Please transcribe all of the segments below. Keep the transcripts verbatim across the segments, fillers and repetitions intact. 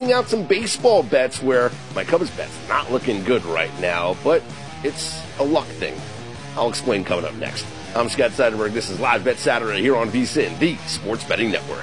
checking out some baseball bets where my Cubs bet's not looking good right now, but it's a luck thing. I'll explain coming up next. I'm Scott Seidenberg. This is Live Bet Saturday here on V S I N, the Sports Betting Network.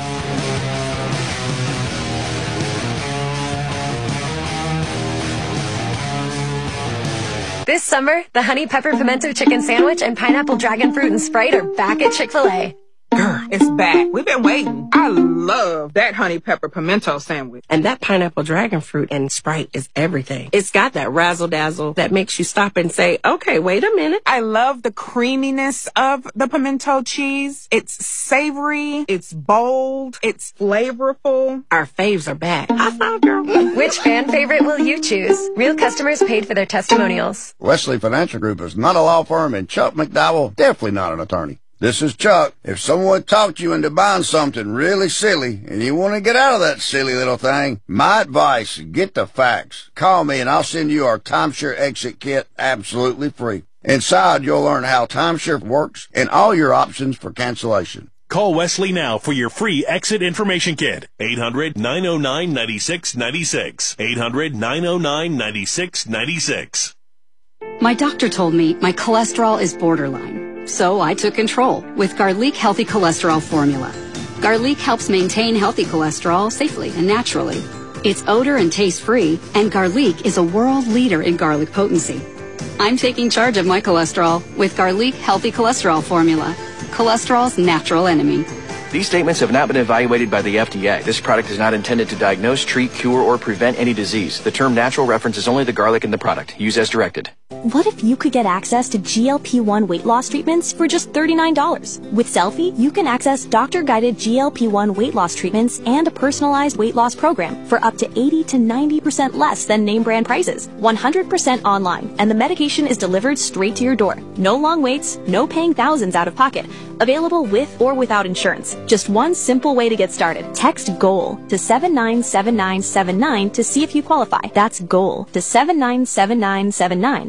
This summer, the Honey Pepper Pimento Chicken Sandwich and Pineapple Dragon Fruit and Sprite are back at Chick-fil-A. Grr, it's back. We've been waiting. I love that honey pepper pimento sandwich. And that pineapple dragon fruit and Sprite is everything. It's got that razzle dazzle that makes you stop and say, okay, wait a minute. I love the creaminess of the pimento cheese. It's savory. It's bold. It's flavorful. Our faves are back. High five, girl. Which fan favorite will you choose? Real customers paid for their testimonials. Wesley Financial Group is not a law firm, and Chuck McDowell definitely not an attorney. This is Chuck. If someone talked you into buying something really silly and you want to get out of that silly little thing, my advice, get the facts. Call me and I'll send you our timeshare exit kit absolutely free. Inside, you'll learn how timeshare works and all your options for cancellation. Call Wesley now for your free exit information kit. eight hundred, nine oh nine, nine six nine six. eight hundred, nine oh nine, nine six nine six. My doctor told me my cholesterol is borderline. So I took control with Garlic Healthy Cholesterol Formula. Garlic helps maintain healthy cholesterol safely and naturally. It's odor and taste free, and Garlic is a world leader in garlic potency. I'm taking charge of my cholesterol with Garlic Healthy Cholesterol Formula, cholesterol's natural enemy. These statements have not been evaluated by the F D A. This product is not intended to diagnose, treat, cure, or prevent any disease. The term natural references only the garlic in the product. Use as directed. What if you could get access to G L P one weight loss treatments for just thirty-nine dollars? With Selfie, you can access doctor-guided G L P one weight loss treatments and a personalized weight loss program for up to eighty to ninety percent less than name brand prices. one hundred percent online, and the medication is delivered straight to your door. No long waits, no paying thousands out of pocket. Available with or without insurance. Just one simple way to get started. Text GOAL to seven nine seven nine seven nine to see if you qualify. That's GOAL to seven nine seven nine seven nine.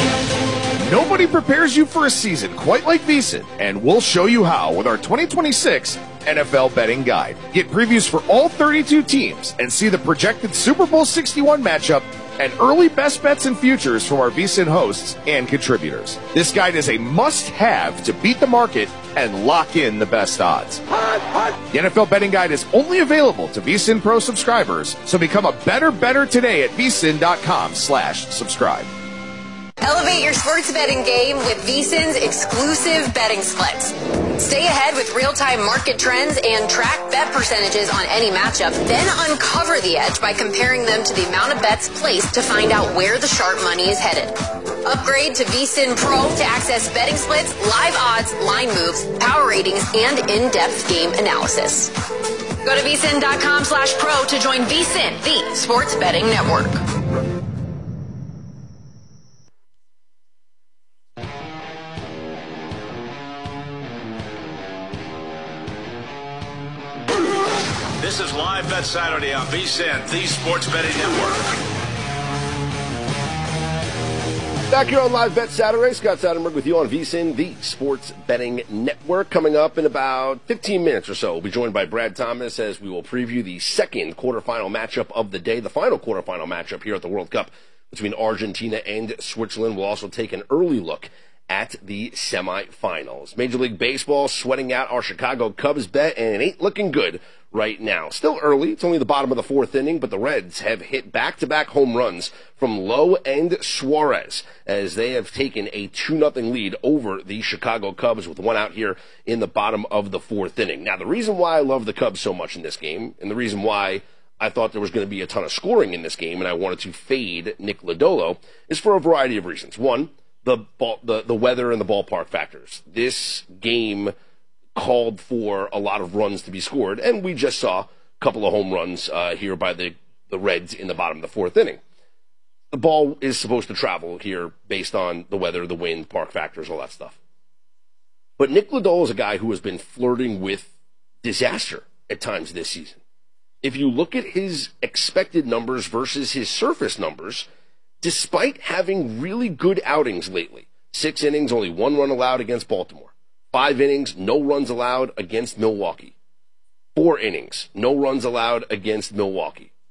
Nobody prepares you for a season quite like V S I N, and we'll show you how with our twenty twenty-six N F L Betting Guide. Get previews for all thirty-two teams and see the projected Super Bowl sixty-one matchup and early best bets and futures from our V S I N hosts and contributors. This guide is a must-have to beat the market and lock in the best odds. The N F L Betting Guide is only available to V S I N Pro subscribers, so become a better better today at V S I N dot com slash subscribe. Elevate your sports betting game with V S I N's exclusive betting splits. Stay ahead with real-time market trends and track bet percentages on any matchup, then uncover the edge by comparing them to the amount of bets placed to find out where the sharp money is headed. Upgrade to V S I N Pro to access betting splits, live odds, line moves, power ratings, and in-depth game analysis. Go to V S I N dot com slash pro to join V S I N, the sports betting network. This is Live Bet Saturday on V S I N, the Sports Betting Network. Back here on Live Bet Saturday, Scott Seidenberg with you on V S I N, the Sports Betting Network. Coming up in about fifteen minutes or so, we'll be joined by Brad Thomas as we will preview the second quarterfinal matchup of the day, the final quarterfinal matchup here at the World Cup between Argentina and Switzerland. We'll also take an early look at the semifinals. Major League Baseball sweating out our Chicago Cubs bet, and it ain't looking good right now. Still early. It's only the bottom of the fourth inning, but the Reds have hit back-to-back home runs from Lowe and Suarez as they have taken a two nothing lead over the Chicago Cubs with one out here in the bottom of the fourth inning. Now, the reason why I love the Cubs so much in this game, and the reason why I thought there was going to be a ton of scoring in this game and I wanted to fade Nick Lodolo, is for a variety of reasons. One, the ball, the, the weather and the ballpark factors. This game called for a lot of runs to be scored, and we just saw a couple of home runs uh, here by the, the Reds in the bottom of the fourth inning. The ball is supposed to travel here based on the weather, the wind, park factors, all that stuff. But Nick Lodolo is a guy who has been flirting with disaster at times this season. If you look at his expected numbers versus his surface numbers, despite having really good outings lately, six innings, only one run allowed against Baltimore. Five innings, no runs allowed against Milwaukee. Four innings, no runs allowed against Milwaukee.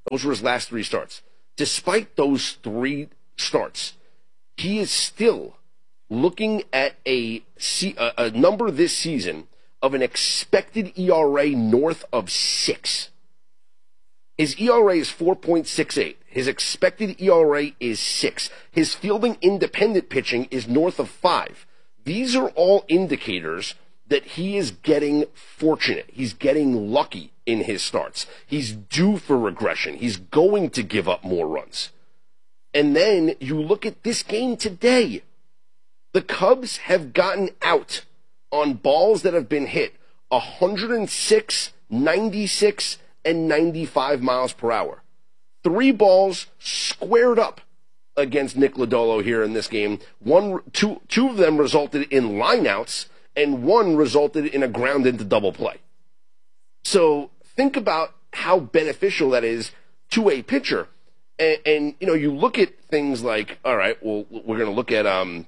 Those were his last three starts. Despite those three starts, he is still looking at a, a, a number this season of an expected E R A north of six. His E R A is four point six eight. His expected E R A is six. His fielding independent pitching is north of five. These are all indicators that he is getting fortunate. He's getting lucky in his starts. He's due for regression. He's going to give up more runs. And then you look at this game today. The Cubs have gotten out on balls that have been hit one oh six, ninety-six, and ninety-five miles per hour. Three balls squared up against Nick Lodolo here in this game. One, two, two of them resulted in lineouts, and one resulted in a ground into double play. So think about how beneficial that is to a pitcher. And, and you know, you look at things like, all right, well, we're going to look at um,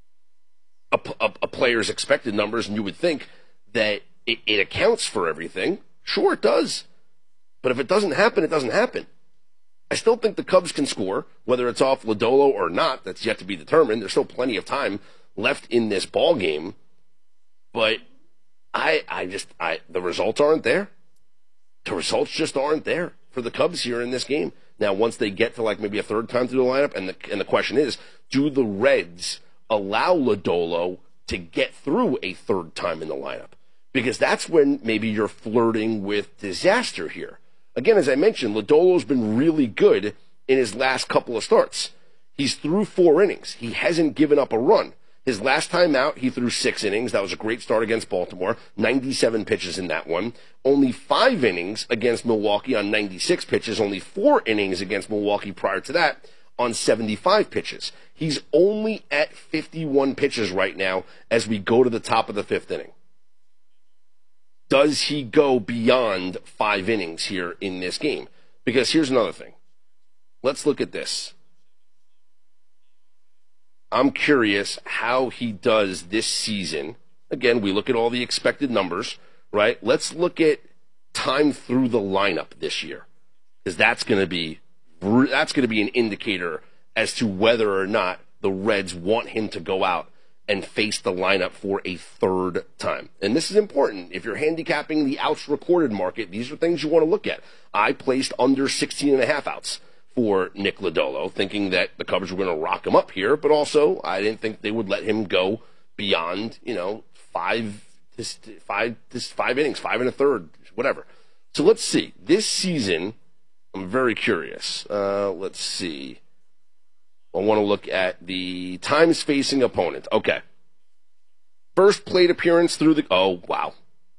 a, a, a player's expected numbers, and you would think that it, it accounts for everything. Sure, it does. But if it doesn't happen, it doesn't happen. I still think the Cubs can score, whether it's off Lodolo or not. That's yet to be determined. There's still plenty of time left in this ball game. But I, I just, I, the results aren't there. The results just aren't there for the Cubs here in this game. Now, once they get to like maybe a third time through the lineup, and the and the question is, do the Reds allow Lodolo to get through a third time in the lineup? Because that's when maybe you're flirting with disaster here. Again, as I mentioned, Lodolo's been really good in his last couple of starts. He's through four innings. He hasn't given up a run. His last time out, he threw six innings. That was a great start against Baltimore. ninety-seven pitches in that one. Only five innings against Milwaukee on ninety-six pitches. Only four innings against Milwaukee prior to that on seventy-five pitches. He's only at fifty-one pitches right now as we go to the top of the fifth inning. Does he go beyond five innings here in this game? Because here's another thing. Let's look at this. I'm curious how he does this season. Again, we look at all the expected numbers, right? Let's look at time through the lineup this year, because that's going to be that's going to be an indicator as to whether or not the Reds want him to go out and face the lineup for a third time. And this is important. If you're handicapping the outs recorded market, these are things you want to look at. I placed under sixteen and a half outs for Nick Lodolo, thinking that the Cubs were going to rock him up here, but also I didn't think they would let him go beyond, you know, five, this, five, this five innings, five and a third, whatever. So let's see. This season, I'm very curious. Uh, let's see. I want to look at the times facing opponent. Okay. First plate appearance through the... Oh, wow.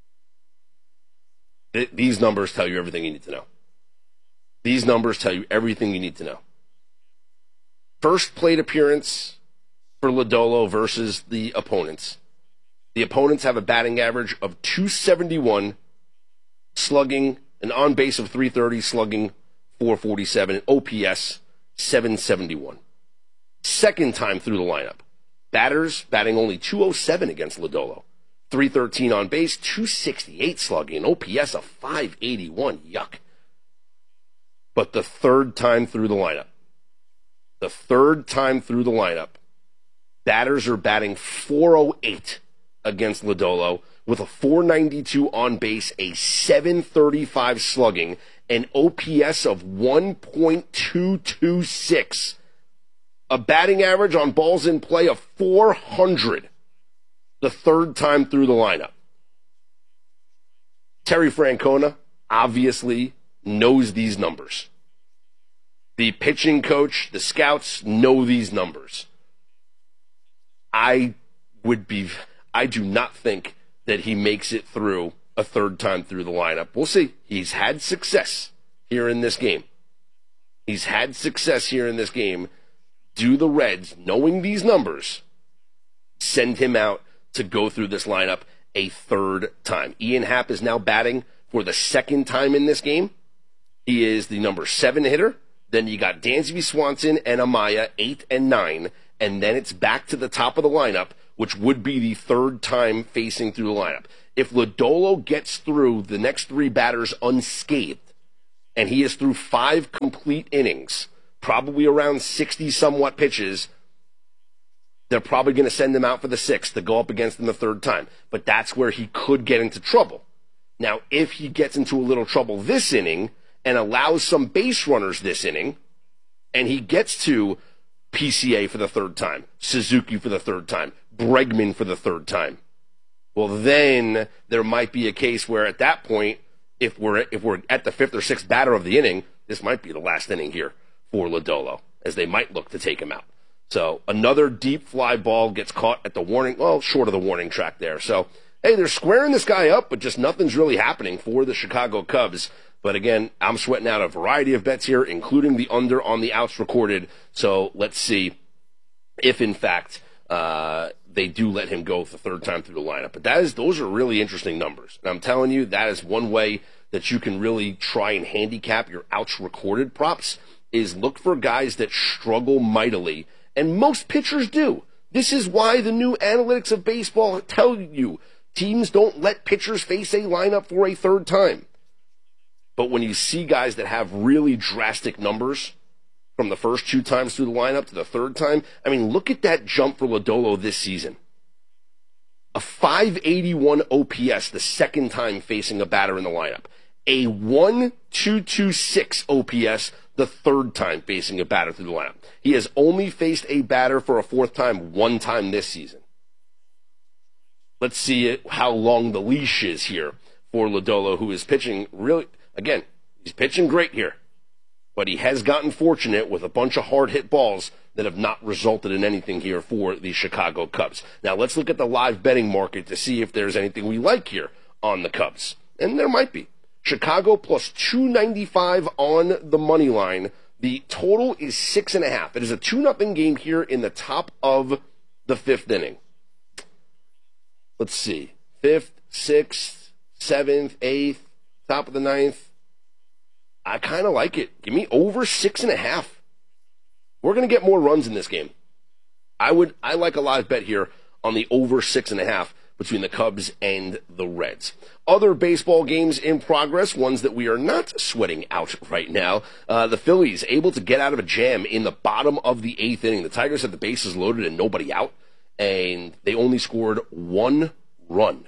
Th- these numbers tell you everything you need to know. These numbers tell you everything you need to know. First plate appearance for Lodolo versus the opponents. The opponents have a batting average of two seventy-one, slugging, an on base of three thirty, slugging four forty-seven, and O P S seven seventy-one. Second time through the lineup. Batters batting only two oh seven against Lodolo. three thirteen on base, two sixty-eight slugging, an O P S of five eighty-one. Yuck. But the third time through the lineup, the third time through the lineup, batters are batting four oh eight against Lodolo with a four ninety-two on base, a seven thirty-five slugging, an O P S of one point two two six, a batting average on balls in play of four hundred the third time through the lineup. Terry Francona obviously knows these numbers. The pitching coach, the scouts know these numbers. I would be, I do not think that he makes it through a third time through the lineup. We'll see. He's had success here in this game. He's had success here in this game. Do the Reds, knowing these numbers, send him out to go through this lineup a third time? Ian Happ is now batting for the second time in this game. He is the number seven hitter. Then you got Dansby Swanson and Amaya, eight and nine. And then it's back to the top of the lineup, which would be the third time facing through the lineup. If Lodolo gets through the next three batters unscathed and he is through five complete innings, probably around sixty somewhat pitches, they're probably going to send him out for the sixth to go up against him the third time. But that's where he could get into trouble. Now, if he gets into a little trouble this inning and allows some base runners this inning, and he gets to P C A for the third time, Suzuki for the third time, Bregman for the third time, well, then there might be a case where at that point, if we're if we're at the fifth or sixth batter of the inning, this might be the last inning here for Lodolo, as they might look to take him out. So another deep fly ball gets caught at the warning, well, short of the warning track there. So, hey, they're squaring this guy up, but just nothing's really happening for the Chicago Cubs. But again, I'm sweating out a variety of bets here, including the under on the outs recorded. So let's see if, in fact, uh, they do let him go the third time through the lineup. But that is, those are really interesting numbers. And I'm telling you, that is one way that you can really try and handicap your outs recorded props, is look for guys that struggle mightily. And most pitchers do. This is why the new analytics of baseball tell you teams don't let pitchers face a lineup for a third time. But when you see guys that have really drastic numbers from the first two times through the lineup to the third time, I mean, look at that jump for Lodolo this season. A five eighty-one O P S the second time facing a batter in the lineup. A one two two six O P S the third time facing a batter through the lineup. He has only faced a batter for a fourth time one time this season. Let's see how long the leash is here for Lodolo, who is pitching really, again, he's pitching great here. But he has gotten fortunate with a bunch of hard-hit balls that have not resulted in anything here for the Chicago Cubs. Now, let's look at the live betting market to see if there's anything we like here on the Cubs. And there might be. Chicago plus two ninety-five on the money line. The total is six and a half. It is a two nothing game here in the top of the fifth inning. Let's see. Fifth, sixth, seventh, eighth, top of the ninth. I kind of like it. Give me over six and a half. We're going to get more runs in this game. I would. I like a live bet here on the over six and a half between the Cubs and the Reds. Other baseball games in progress, ones that we are not sweating out right now. Uh, the Phillies able to get out of a jam in the bottom of the eighth inning. The Tigers had the bases loaded and nobody out, and they only scored one run.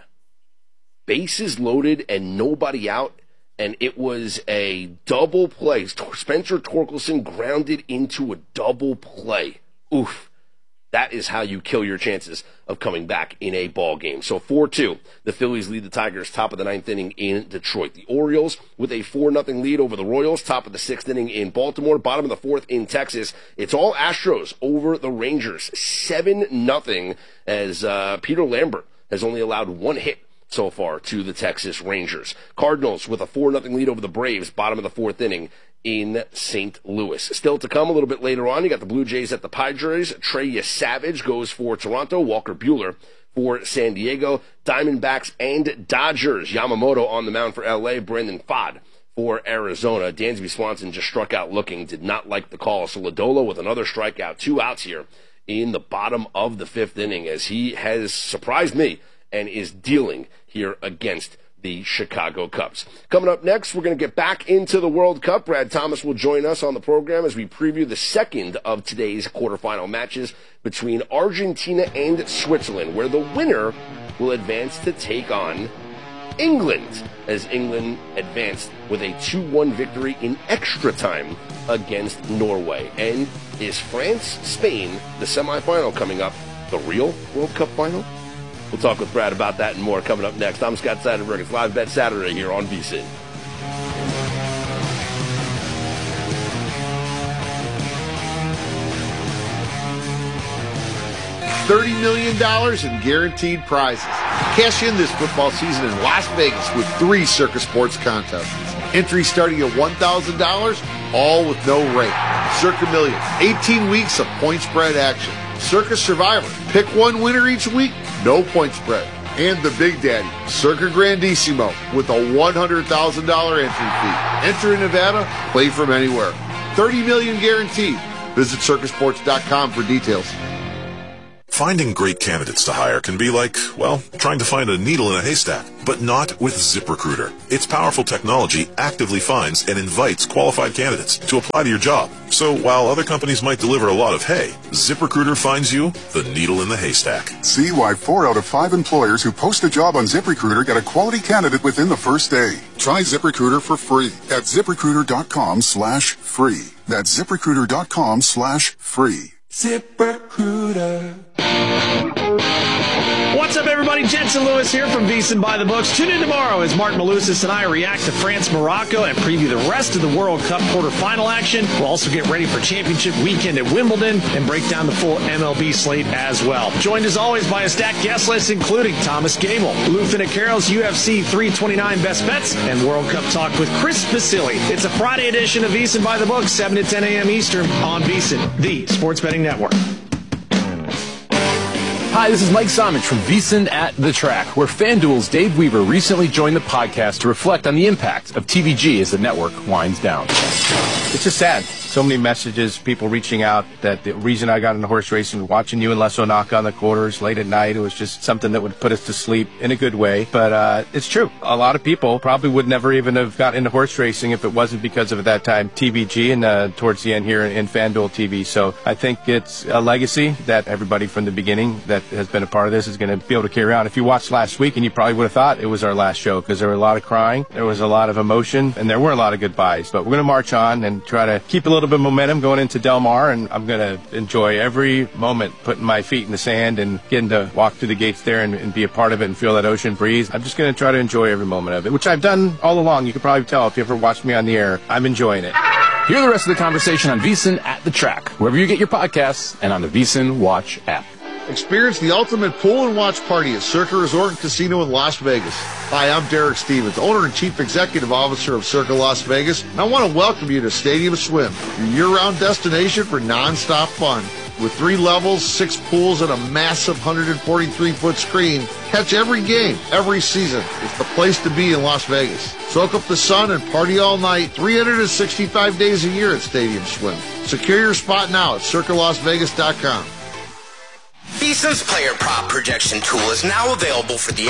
Bases loaded and nobody out, and it was a double play. Spencer Torkelson grounded into a double play. Oof. That is how you kill your chances of coming back in a ball game. So four two, the Phillies lead the Tigers top of the ninth inning in Detroit. The Orioles with a four nothing lead over the Royals, top of the sixth inning in Baltimore, bottom of the fourth in Texas. It's all Astros over the Rangers, seven nothing, as uh, Peter Lambert has only allowed one hit so far to the Texas Rangers. Cardinals with a four nothing lead over the Braves, bottom of the fourth inning in Saint Louis. Still to come a little bit later on, you got the Blue Jays at the Padres. Trey Savage goes for Toronto. Walker Buehler for San Diego. Diamondbacks and Dodgers. Yamamoto on the mound for L A. Brandon Pfaadt for Arizona. Dansby Swanson just struck out looking, did not like the call. So Lodolo with another strikeout, two outs here in the bottom of the fifth inning, as he has surprised me and is dealing here against the Chicago Cubs. Coming up next, we're going to get back into the World Cup. Brad Thomas will join us on the program as we preview the second of today's quarterfinal matches between Argentina and Switzerland, where the winner will advance to take on England, as England advanced with a two one victory in extra time against Norway. And is France, Spain, the semifinal coming up, the real World Cup final? We'll talk with Brad about that and more coming up next. I'm Scott Seidenberg. It's Live Bet Saturday here on VSiN. thirty million dollars in guaranteed prizes. Cash in this football season in Las Vegas with three Circus Sports contests. Entry starting at one thousand dollars, all with no rate. Circa Millions, eighteen weeks of point spread action. Circus Survivor, pick one winner each week, no point spread. And the Big Daddy, Circa Grandissimo, with a one hundred thousand dollars entry fee. Enter in Nevada, play from anywhere. thirty million dollars guaranteed. Visit circus sports dot com for details. Finding great candidates to hire can be like, well, trying to find a needle in a haystack, but not with ZipRecruiter. Its powerful technology actively finds and invites qualified candidates to apply to your job. So while other companies might deliver a lot of hay, ZipRecruiter finds you the needle in the haystack. See why four out of five employers who post a job on ZipRecruiter get a quality candidate within the first day. Try ZipRecruiter for free at ZipRecruiter.com slash free. That's ZipRecruiter.com slash free. ZipRecruiter. What's up, everybody? Jensen Lewis here from VSiN by the Books. Tune in tomorrow as Mark Malusis and I react to France-Morocco and preview the rest of the World Cup quarterfinal action. We'll also get ready for championship weekend at Wimbledon and break down the full M L B slate as well. Joined as always by a stacked guest list, including Thomas Gable, Lou Finocchiaro's U F C three twenty-nine Best Bets, and World Cup talk with Chris Basili. It's a Friday edition of VSiN by the Books, seven to ten a.m. Eastern on VSiN, the Sports Betting Network. Hi, this is Mike Somich from VSiN at the Track, where FanDuel's Dave Weaver recently joined the podcast to reflect on the impact of T V G as the network winds down. It's just sad. So many messages, people reaching out that the reason I got into horse racing, watching you and Les O'Naka on the quarters late at night, it was just something that would put us to sleep in a good way. But uh, it's true. A lot of people probably would never even have got into horse racing if it wasn't because of, at that time, T V G and uh, towards the end here in, in FanDuel T V. So I think it's a legacy that everybody from the beginning that has been a part of this is going to be able to carry on. If you watched last week, and you probably would have thought it was our last show because there were a lot of crying, there was a lot of emotion, and there were a lot of goodbyes. But we're going to march on and try to keep a little bit of momentum going into Del Mar, and I'm going to enjoy every moment putting my feet in the sand and getting to walk through the gates there and, and be a part of it and feel that ocean breeze. I'm just going to try to enjoy every moment of it, which I've done all along. You can probably tell if you ever watched me on the air. I'm enjoying it. Hear the rest of the conversation on VSiN at the Track, wherever you get your podcasts, and on the VSiN Watch app. Experience the ultimate pool and watch party at Circa Resort and Casino in Las Vegas. Hi, I'm Derek Stevens, owner and chief executive officer of Circa Las Vegas, and I want to welcome you to Stadium Swim, your year-round destination for non-stop fun. With three levels, six pools, and a massive one hundred forty-three foot screen, catch every game, every season. It's the place to be in Las Vegas. Soak up the sun and party all night, three hundred sixty-five days a year at Stadium Swim. Secure your spot now at circa las vegas dot com. VSiN's player prop projection tool is now available for the